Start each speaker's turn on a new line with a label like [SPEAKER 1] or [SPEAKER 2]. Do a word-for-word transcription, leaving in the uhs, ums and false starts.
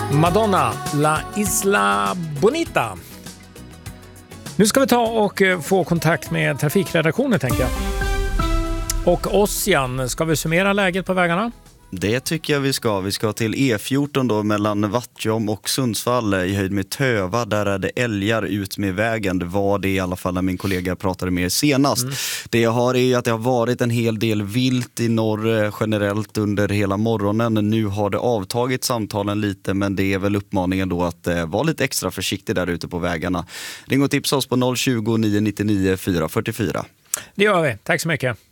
[SPEAKER 1] Madonna, La Isla Bonita. Nu ska vi ta och få kontakt med trafikredaktionen, tänker jag. Och Ossian, ska vi summera läget på vägarna?
[SPEAKER 2] Det tycker jag vi ska. Vi ska till E fjorton då mellan Vattjom och Sundsvall i höjd med Töva. Där är det älgar ut med vägen. Det var det i alla fall när min kollega pratade med er senast. Mm. Det jag har är att det har varit en hel del vilt i norr generellt under hela morgonen. Nu har det avtagit samtalen lite, men det är väl uppmaningen då att eh, vara lite extra försiktig där ute på vägarna. Ring och tipsa oss på noll tjugo, nio nio nio, fyra fyra fyra.
[SPEAKER 1] Det gör vi. Tack så mycket.